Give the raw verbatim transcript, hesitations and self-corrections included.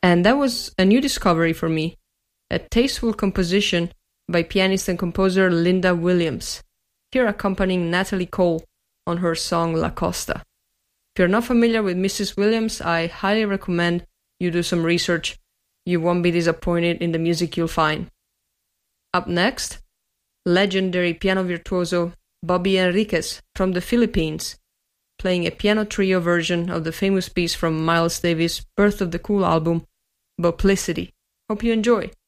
And that was a new discovery for me, a tasteful composition by pianist and composer Linda Williams, here accompanying Natalie Cole on her song La Costa. If you're not familiar with Missus Williams, I highly recommend you do some research. You won't be disappointed in the music you'll find. Up next, legendary piano virtuoso Bobby Enriquez from the Philippines, playing a piano trio version of the famous piece from Miles Davis' Birth of the Cool album, Boplicity. Hope you enjoy.